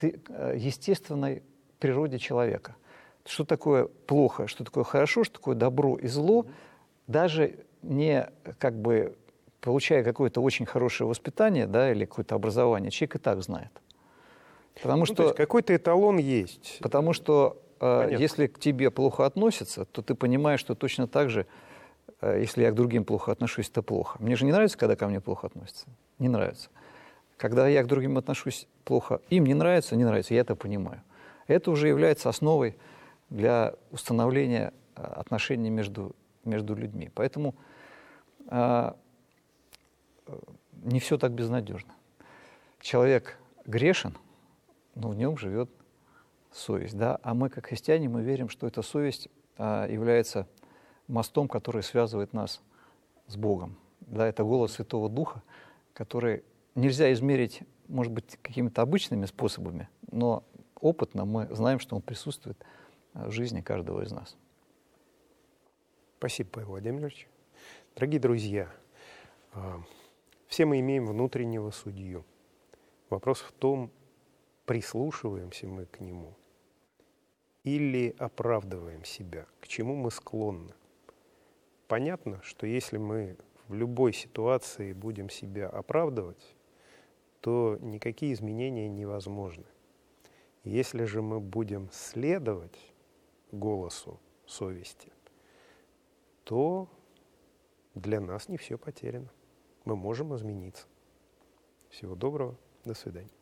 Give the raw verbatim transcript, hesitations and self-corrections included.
естественной природе человека. Что такое плохо, что такое хорошо, что такое добро и зло, даже не как бы получая какое-то очень хорошее воспитание, да, или какое-то образование, человек и так знает. Потому ну, что, то есть какой-то эталон есть. Потому что э, Понятно. если к тебе плохо относятся, то ты понимаешь, что точно так же, э, если я к другим плохо отношусь, это плохо. Мне же не нравится, когда ко мне плохо относятся. Не нравится. Когда я к другим отношусь плохо, им не нравится, не нравится, я это понимаю. Это уже является основой для установления отношений между, между людьми. Поэтому э, не все так безнадежно. Человек грешен, но в нем живет совесть. Да? А мы, как христиане, мы верим, что эта совесть э, является мостом, который связывает нас с Богом. Да? Это голос Святого Духа, который нельзя измерить, может быть, какими-то обычными способами, но опытно мы знаем, что он присутствует в жизни каждого из нас. Спасибо, Павел Владимирович. Дорогие друзья, все мы имеем внутреннего судью. Вопрос в том, прислушиваемся мы к нему или оправдываем себя, к чему мы склонны. Понятно, что если мы в любой ситуации будем себя оправдывать, то никакие изменения невозможны. Если же мы будем следовать голосу совести, то для нас не все потеряно. Мы можем измениться. Всего доброго, до свидания.